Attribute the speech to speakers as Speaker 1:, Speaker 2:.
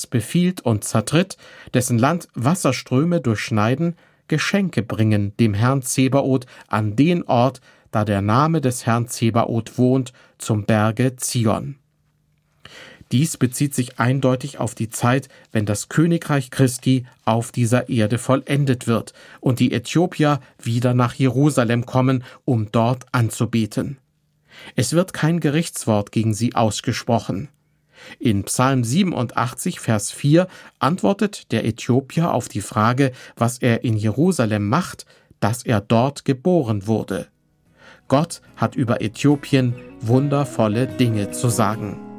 Speaker 1: das befiehlt und zertritt, dessen Land Wasserströme durchschneiden, Geschenke bringen dem Herrn Zebaoth an den Ort, da der Name des Herrn Zebaoth wohnt, zum Berge Zion. Dies bezieht sich eindeutig auf die Zeit, wenn das Königreich Christi auf dieser Erde vollendet wird und die Äthiopier wieder nach Jerusalem kommen, um dort anzubeten. Es wird kein Gerichtswort gegen sie ausgesprochen. In Psalm 87, Vers 4 antwortet der Äthiopier auf die Frage, was er in Jerusalem macht, dass er dort geboren wurde. Gott hat über Äthiopien wundervolle Dinge zu sagen.